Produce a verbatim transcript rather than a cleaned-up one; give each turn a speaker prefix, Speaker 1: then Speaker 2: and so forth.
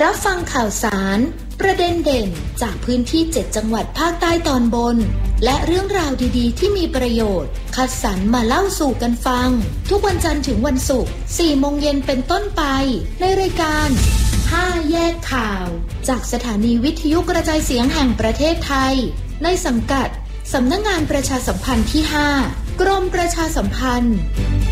Speaker 1: รับฟังข่าวสารประเด็นเด่นจากพื้นที่เจ็ดจังหวัดภาคใต้ตอนบนและเรื่องราวดีๆที่มีประโยชน์คัดสรรมาเล่าสู่กันฟังทุกวันจันทร์ถึงวันศุกร์ สี่โมงเย็นเป็นต้นไปในรายการห้าแยกข่าวจากสถานีวิทยุกระจายเสียงแห่งประเทศไทยในสังกัดสำนักงานประชาสัมพันธ์ที่ห้ากรมประชาสัมพันธ์